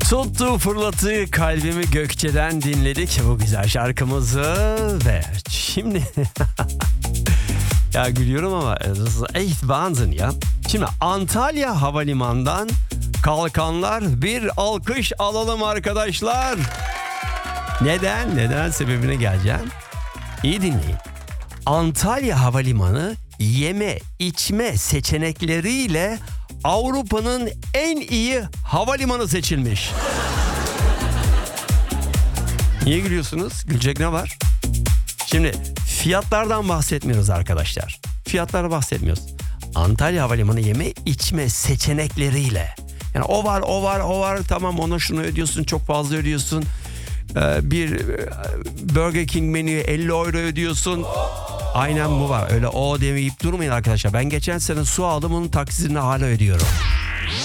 Tuttu fırlatı kalbimi Gökçe'den dinledik bu güzel şarkımızı ve şimdi ya gülüyorum ama echt Wahnsinn ya. Şimdi Antalya Havalimanı'ndan kalkanlar bir alkış alalım arkadaşlar. Neden sebebine geleceğim. İyi dinleyin. Antalya Havalimanı yeme içme seçenekleriyle Avrupa'nın en iyi havalimanı seçilmiş. Niye gülüyorsunuz? Gülecek ne var? Şimdi fiyatlardan bahsetmiyoruz arkadaşlar. Fiyatlara bahsetmiyoruz. Antalya Havalimanı yeme içme seçenekleriyle. Yani o var tamam, ona şunu ödüyorsun, çok fazla ödüyorsun. Bir Burger King menüye 50 euro ödüyorsun. Aynen bu var. Öyle o demeyip durmayın arkadaşlar. Ben geçen sene su aldım, onun taksitini hala ödüyorum.